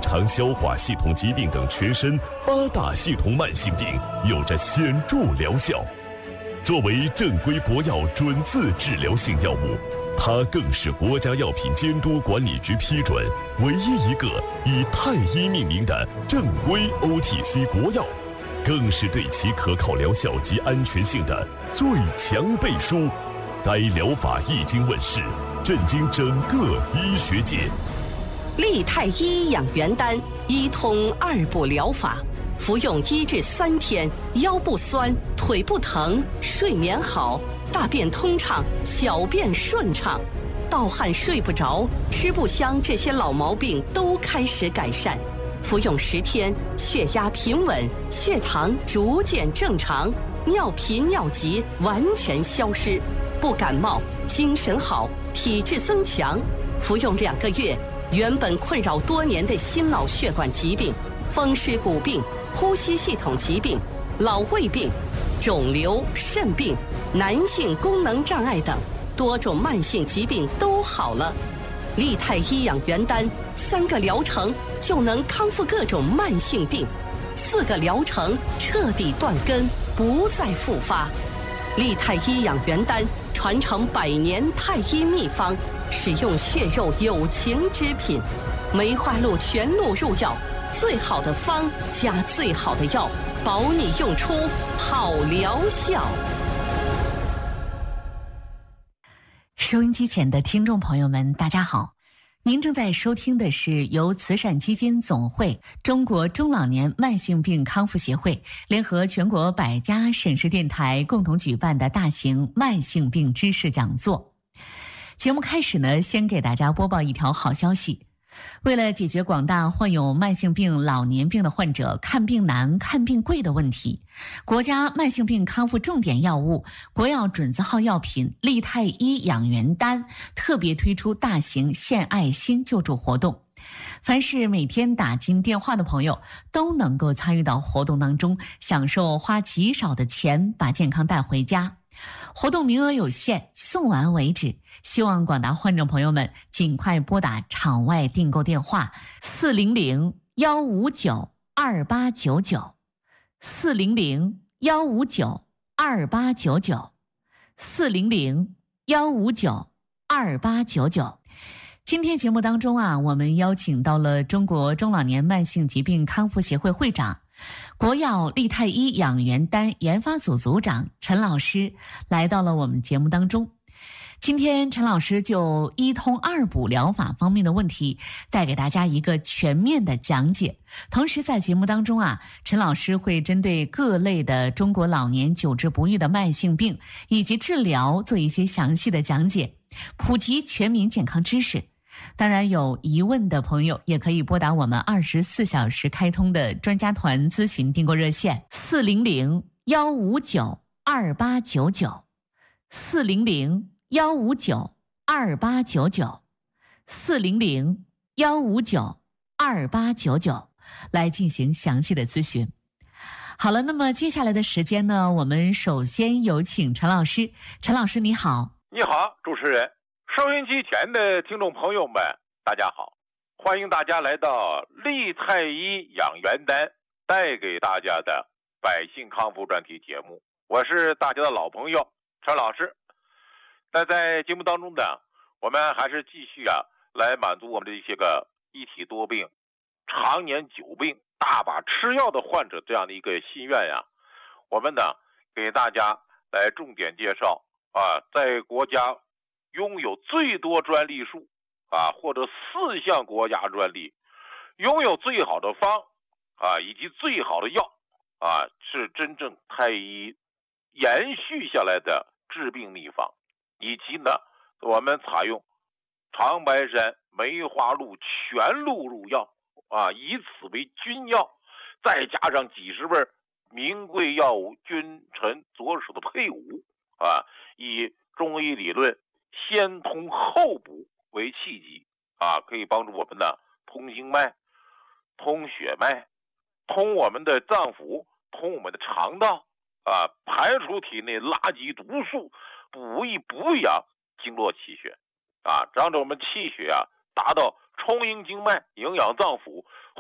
肠消化系统疾病等全身8大系统慢性病有着显著疗效。作为正规国药准字治疗性药物，它更是国家药品监督管理局批准唯一一个以太医命名的正规 OTC 国药，更是对其可靠疗效及安全性的最强背书。该疗法一经问世，震惊整个医学界。 利泰医养元丹一通2步疗法，服用1至3天，腰不酸，腿不疼，睡眠好，大便通畅，小便顺畅，盗汗睡不着，吃不香，这些老毛病都开始改善。服用10天，血压平稳，血糖逐渐正常，尿频尿急完全消失，不感冒，精神好，体质增强。服用2个月，原本困扰多年的心脑血管疾病、风湿骨病、呼吸系统疾病、老胃病、肿瘤、肾病、男性功能障碍等多种慢性疾病都好了。利泰医养元丹3个疗程就能康复各种慢性病，4个疗程彻底断根，不再复发。利泰医养元丹传承100年太医秘方，使用血肉有情之品，梅花鹿全鹿入药，最好的方加最好的药，保你用出好疗效。 收音机前的听众朋友们，大家好，您正在收听的是由慈善基金总会、中国中老年慢性病康复协会联合全国100家省市电台共同举办的大型慢性病知识讲座。节目开始呢，先给大家播报一条好消息。为了解决广大患有慢性病、老年病的患者看病难、看病贵的问题，国家慢性病康复重点药物、国药准字号药品利泰医养元丹特别推出大型献爱心救助活动。凡是每天打进电话的朋友都能够参与到活动当中，享受花极少的钱把健康带回家。活动名额有限，送完为止，希望广大患者朋友们尽快拨打场外订购电话400-159-2899 400-159-2899 400-159-2899。今天节目当中啊，我们邀请到了中国中老年慢性疾病康复协会会长、国药利泰医养元丹研发组组长陈老师来到了我们节目当中。今天陈老师就一通2补疗法方面的问题带给大家一个全面的讲解。同时在节目当中啊，陈老师会针对各类的中国老年久治不愈的慢性病以及治疗做一些详细的讲解，普及全民健康知识。当然有疑问的朋友也可以拨打我们24小时开通的专家团咨询订购热线400-159-2899 400-159-2899 400-159-2899来进行详细的咨询。好了，那么接下来的时间呢，我们首先有请陈老师。陈老师你好。 你好，主持人。收音机前的听众朋友们，大家好，欢迎大家来到利泰医养元丹带给大家的百姓康复专题节目，我是大家的老朋友陈老师。那在节目当中呢，我们还是继续来满足我们的一些个一体多病、常年久病、大把吃药的患者这样的一个心愿我们呢给大家来重点介绍在国家拥有最多专利数或者4项国家专利，拥有最好的方以及最好的药是真正太医延续下来的治病秘方，以及呢我们采用长白山梅花鹿全鹿入药以此为君药，再加上几十味名贵药物君臣佐使的配伍以中医理论先通后补为契机可以帮助我们呢通经脉、通血脉、通我们的脏腑、通我们的肠道排除体内垃圾毒素，补益补养经络气血让我们气血达到充盈经脉、营养脏腑、